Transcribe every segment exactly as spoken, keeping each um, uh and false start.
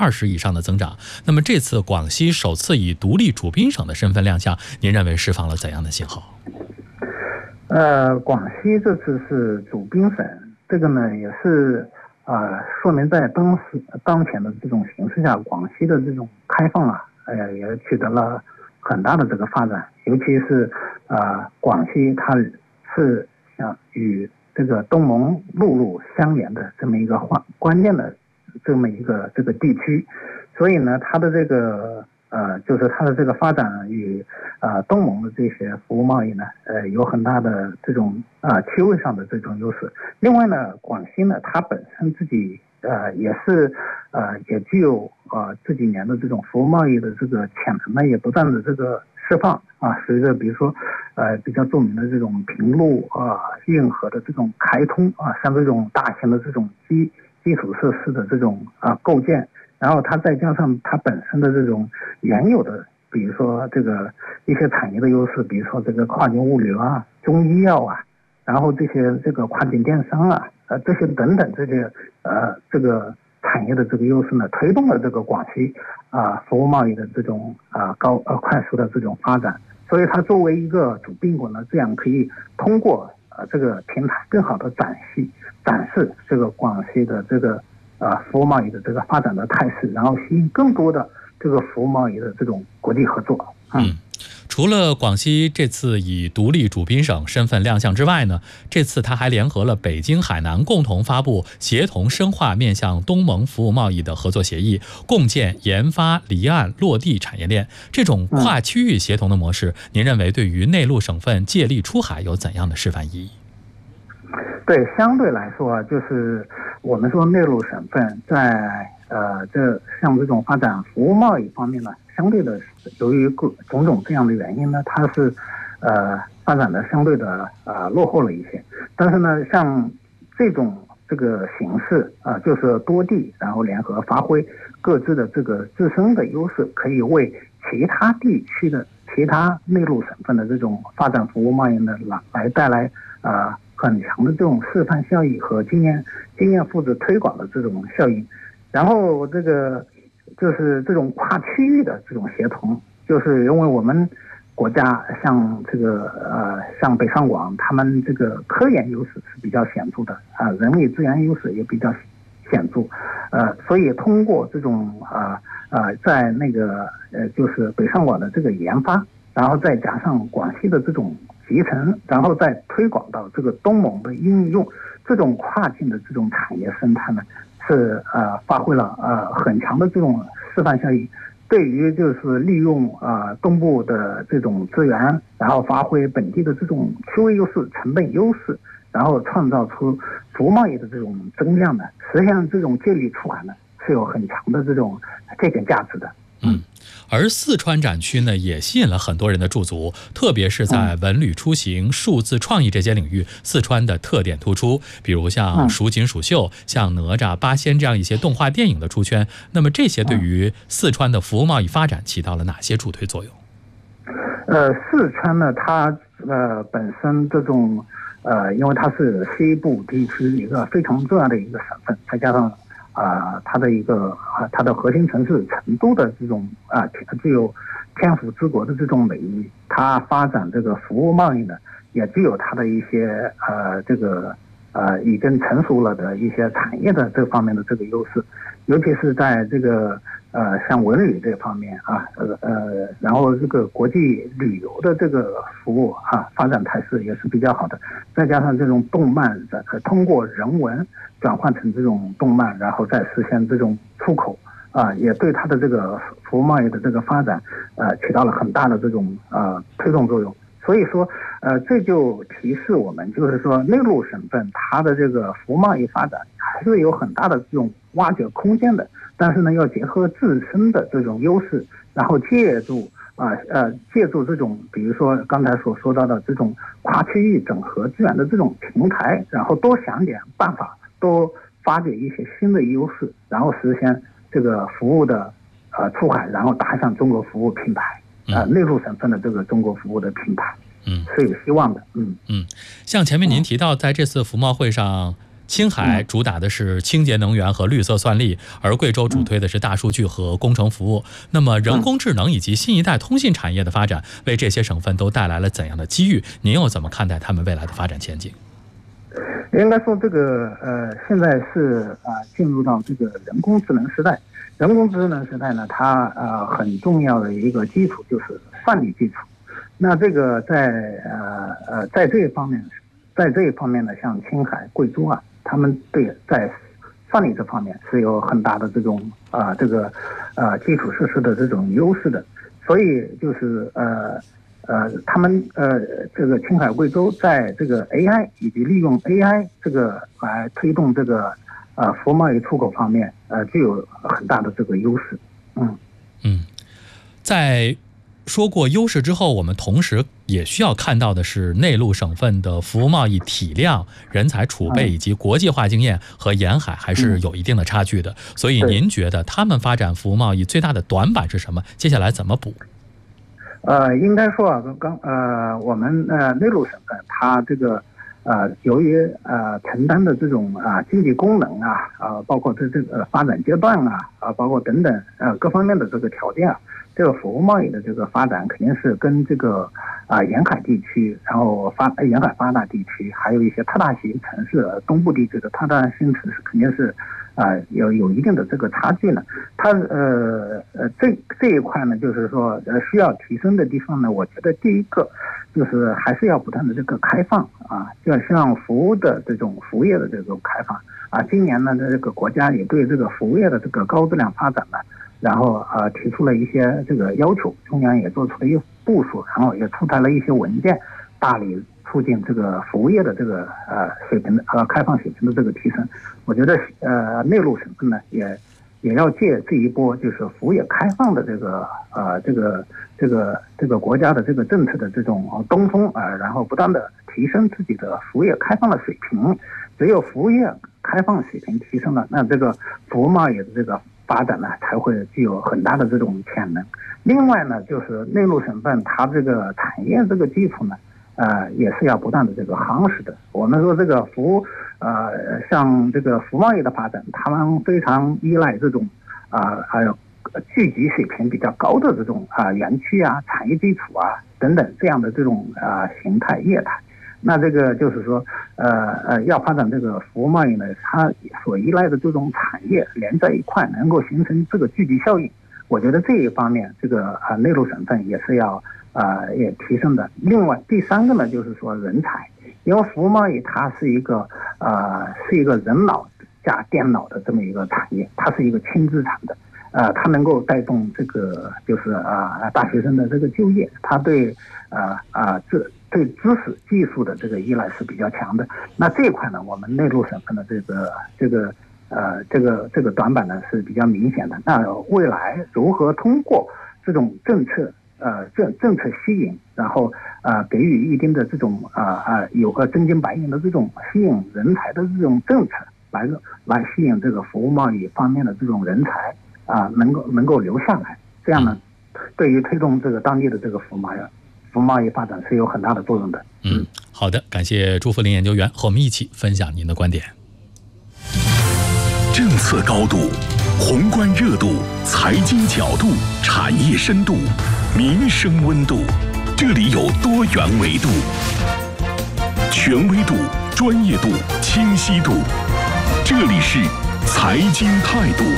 二十以上的增长。那么这次广西首次以独立主宾省的身份亮相，您认为释放了怎样的信号？ 呃，广西这次是主宾省，这个呢也是呃说明在当时当前的这种形势下，广西的这种开放啊，呃也取得了很大的这个发展，尤其是呃广西它是像与这个东盟陆路相连的这么一个关关键的这么一个这个地区，所以呢，它的这个呃，就是它的这个发展与呃东盟的这些服务贸易呢，呃，有很大的这种啊、呃、区位上的这种优势。另外呢，广西呢，它本身自己呃也是呃也具有呃这几年的这种服务贸易的这个潜能呢，也不断的这个释放啊，随着比如说呃比较著名的这种平陆啊、运河的这种开通啊，像这种大型的这种基基础设施的这种啊构建，然后它再加上它本身的这种原有的，比如说这个一些产业的优势，比如说这个跨境物流啊、中医药啊，然后这些这个跨境电商啊，呃这些等等这些呃这个产业的这个优势呢，推动了这个广西啊、呃、服务贸易的这种啊、呃、高呃快速的这种发展。所以它作为一个主宾国呢，这样可以通过呃这个平台更好的展示展示这个广西的这个呃服务贸易的这个发展的态势，然后吸引更多的这个服务贸易的这种国际合作。 嗯。嗯除了广西这次以独立主宾省身份亮相之外呢，这次他还联合了北京、海南共同发布协同深化面向东盟服务贸易的合作协议，共建研发、离岸、落地产业链。这种跨区域协同的模式，您认为对于内陆省份借力出海有怎样的示范意义？ 对，相对来说啊，就是我们说内陆省份在呃这像这种发展服务贸易方面呢，相对的由于各种种这样的原因呢，它是呃发展的相对的呃落后了一些。但是呢，像这种这个形式啊、呃，就是多地然后联合发挥各自的这个自身的优势，可以为其他地区的其他内陆省份的这种发展服务贸易呢来来带来呃很强的这种示范效益和经验经验复制推广的这种效应。然后这个就是这种跨区域的这种协同，就是因为我们国家像这个呃像北上广，他们这个科研优势是比较显著的啊、呃，人力资源优势也比较显著，呃，所以通过这种啊啊、呃呃、在那个呃就是北上广的这个研发，然后再加上广西的这种集成，然后再推广到这个东盟的应用，这种跨境的这种产业生态呢，是呃发挥了呃很强的这种示范效应。对于就是利用啊、呃、东部的这种资源，然后发挥本地的这种区位优势、成本优势，然后创造出服务贸易的这种增量呢，实现这种借力出海呢，是有很强的这种借鉴价值的。 嗯，而四川展区呢，也吸引了很多人的驻足，特别是在文旅出行、数字创意这些领域，四川的特点突出。比如像蜀锦蜀绣、像哪吒、八仙这样一些动画电影的出圈。那么这些对于四川的服务贸易发展起到了哪些助推作用？ 呃，四川呢，它呃本身这种呃，因为它是西部地区一个非常重要的一个省份，再加上啊、呃，它的一个啊、呃，它的核心城市成都的这种啊、呃，具有天府之国的这种美誉，它发展这个服务贸易呢，也具有它的一些呃这个呃已经成熟了的一些产业的这方面的这个优势，尤其是在这个呃像文旅这方面啊，呃呃，然后这个国际旅游的这个服务啊，发展态势也是比较好的，再加上这种动漫的呃通过人文转换成这种动漫，然后再实现这种出口啊，也对它的这个服务贸易的这个发展呃起到了很大的这种呃推动作用。所以说呃这就提示我们，就是说内陆省份它的这个服务贸易发展还是有很大的这种挖掘空间的，但是呢要结合自身的这种优势，然后借助啊 呃, 呃借助这种比如说刚才所说到的这种跨区域整合资源的这种平台，然后多想点办法，多发掘一些新的优势，然后实现这个服务的呃出海，然后打响中国服务品牌，呃内陆省份的这个中国服务的品牌， 嗯， 是有希望的。嗯嗯，像前面您提到，在这次服贸会上， 青海主打的是清洁能源和绿色算力，而贵州主推的是大数据和工程服务。那么人工智能以及新一代通信产业的发展，为这些省份都带来了怎样的机遇？您又怎么看待他们未来的发展前景？ 应该说，这个呃，现在是啊、呃，进入到这个人工智能时代。人工智能时代呢，它呃很重要的一个基础就是算力基础。那这个在呃呃在这一方面，在这一方面呢，像青海、贵州啊，他们对在算力这方面是有很大的这种啊、呃、这个呃基础设施的这种优势的。所以就是呃。呃，他们呃，这个青海、贵州在这个 A I 以及利用 A I 这个来推动这个呃服务贸易出口方面，呃，具有很大的这个优势。嗯嗯，在说过优势之后，我们同时也需要看到的是内陆省份的服务贸易体量、人才储备以及国际化经验和沿海还是有一定的差距的。所以，您觉得他们发展服务贸易最大的短板是什么？接下来怎么补？ 呃，应该说啊，刚呃，我们呃内陆省份，它这个呃，由于呃承担的这种啊、呃、经济功能啊，啊、呃，包括这这个发展阶段啊，啊、呃，包括等等呃各方面的这个条件啊，这个服务贸易的这个发展肯定是跟这个啊、呃、沿海地区，然后发沿海发达地区，还有一些特大型城市，东部地区的特大型城市肯定是。啊、呃，有有一定的这个差距呢。它呃呃这这一块呢，就是说呃需要提升的地方呢，我觉得第一个就是还是要不断的这个开放啊，就像服务的这种服务业的这种开放啊。今年呢，这个国家也对这个服务业的这个高质量发展呢，然后啊、呃、提出了一些这个要求，中央也做出了一个部署，然后也出台了一些文件，大力促进这个服务业的这个呃水平的呃开放水平的这个提升。我觉得呃内陆省份呢也也要借这一波就是服务业开放的这个呃这个这个这个国家的这个政策的这种东风啊、呃，然后不断的提升自己的服务业开放的水平。只有服务业开放水平提升了，那这个服务贸易的这个发展呢才会具有很大的这种潜能。另外呢，就是内陆省份它这个产业这个基础呢。呃，也是要不断的这个夯实的。我们说这个服务，呃，像这个服务贸易的发展，他们非常依赖这种啊，还有聚集水平比较高的这种啊园区啊、产业基础啊等等这样的这种啊形态业态。那这个就是说，呃呃，要发展这个服务贸易呢，它所依赖的这种产业连在一块，能够形成这个聚集效应。我觉得这一方面，这个啊内陆省份也是要。呃，也提升的。另外，第三个呢，就是说人才，因为服务贸易它是一个呃是一个人脑加电脑的这么一个产业，它是一个轻资产的，呃，它能够带动这个就是啊、呃、大学生的这个就业，它对呃啊这对知识技术的这个依赖是比较强的。那这一块呢，我们内陆省份的这个这个呃这个这个短板呢是比较明显的。那未来如何通过这种政策？呃，政政策吸引，然后呃给予一定的这种啊啊、呃、有个真金白银的这种吸引人才的这种政策，来个来吸引这个服务贸易方面的这种人才啊、呃、能够能够留下来，这样呢，对于推动这个当地的这个服务贸易服务贸易发展是有很大的作用的。 嗯，好的，感谢朱福林研究员和我们一起分享您的观点。 政策高度、宏观热度、财经角度、产业深度。民生温度，这里有多元维度，权威度、专业度、清晰度，这里是财经态度。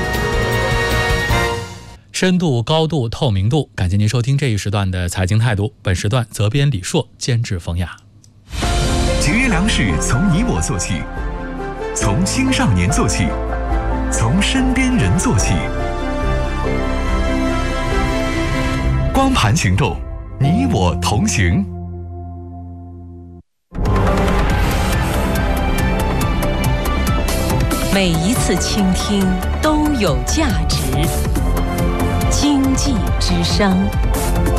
深度、高度、透明度，感谢您收听这一时段的财经态度。本时段责编李硕，监制冯雅。 节约粮食从你我做起，从青少年做起，从身边人做起。光盘行动，你我同行。 每一次倾听都有价值。经济之声。